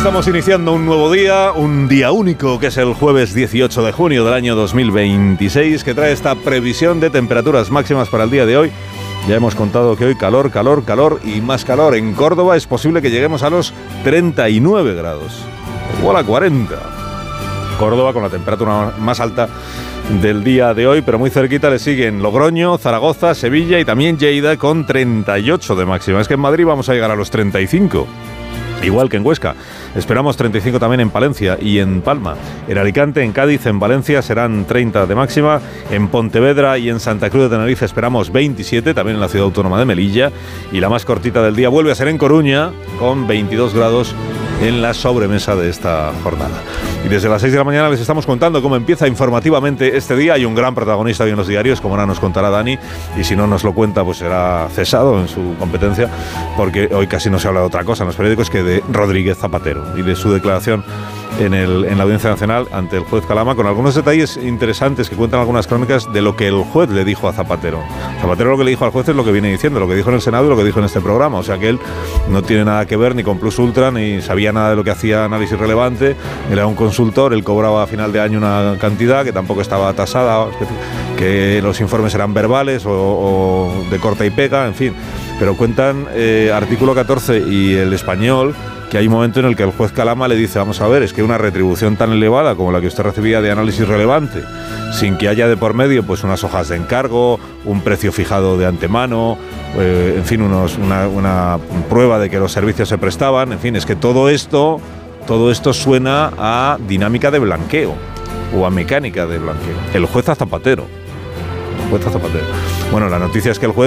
Estamos iniciando un nuevo día, un día único, que es el jueves 18 de junio del año 2026, que trae esta previsión de temperaturas máximas para el día de hoy. Ya hemos contado que hoy calor y más calor. En Córdoba es posible que lleguemos a los 39 grados, igual a 40. Córdoba con la temperatura más alta del día de hoy, pero muy cerquita le siguen Logroño, Zaragoza, Sevilla y también Lleida con 38 de máxima. Es que en Madrid vamos a llegar a los 35. Igual que en Huesca. Esperamos 35 también en Palencia y en Palma. En Alicante, en Cádiz, en Valencia serán 30 de máxima. En Pontevedra y en Santa Cruz de Tenerife esperamos 27, también en la ciudad autónoma de Melilla. Y la más cortita del día vuelve a ser en Coruña, con 22 grados en la sobremesa de esta jornada. Y desde las 6 de la mañana les estamos contando cómo empieza informativamente este día. Hay un gran protagonista hoy en los diarios, como ahora nos contará Dani, y si no nos lo cuenta, pues será cesado en su competencia, porque hoy casi no se habla de otra cosa en los periódicos que de Rodríguez Zapatero y de su declaración en la Audiencia Nacional ante el juez Calama, con algunos detalles interesantes que cuentan algunas crónicas de lo que el juez le dijo a Zapatero. Zapatero lo que le dijo al juez es lo que viene diciendo, lo que dijo en el Senado y lo que dijo en este programa, o sea que él no tiene nada que ver ni con Plus Ultra, ni sabía nada de lo que hacía Análisis Relevante. Él era un consultor, él cobraba a final de año una cantidad que tampoco estaba tasada, que los informes eran verbales o de corta y pega, en fin. Pero cuentan artículo 14 y El Español, que hay un momento en el que el juez Calama le dice, vamos a ver, es que una retribución tan elevada como la que usted recibía de Análisis Relevante, sin que haya de por medio pues unas hojas de encargo, un precio fijado de antemano, en fin, una prueba de que los servicios se prestaban, en fin, es que todo esto suena a dinámica de blanqueo o a mecánica de blanqueo. El juez a Zapatero. Bueno, la noticia es que el juez